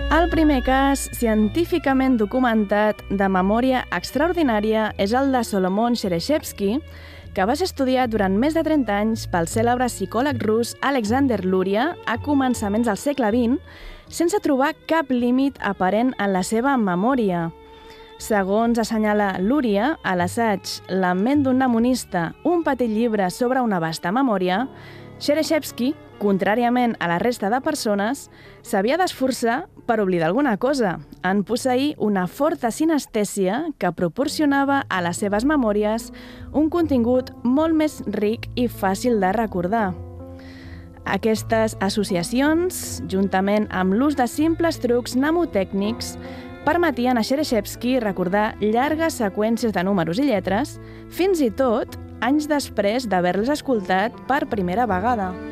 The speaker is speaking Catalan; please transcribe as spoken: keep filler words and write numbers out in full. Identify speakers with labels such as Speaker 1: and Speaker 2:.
Speaker 1: El primer cas científicament documentat de memòria extraordinària és el de Solomon Chereshevsky, que va ser estudiat durant més de trenta anys pel cèlebre psicòleg rus Alexander Luria a començaments del segle vint, sense trobar cap límit aparent en la seva memòria. Segons assenyala Luria, a l'assaig La ment d'un mnemonista, un petit llibre sobre una vasta memòria, Chereshevsky, contràriament a la resta de persones, s'havia d'esforçar per oblidar alguna cosa, en posseir una forta sinestèsia que proporcionava a les seves memòries un contingut molt més ric i fàcil de recordar. Aquestes associacions, juntament amb l'ús de simples trucs mnemotècnics, permetien a Chereshevsky recordar llargues seqüències de números i lletres, fins i tot anys després d'haver-les escoltat per primera vegada.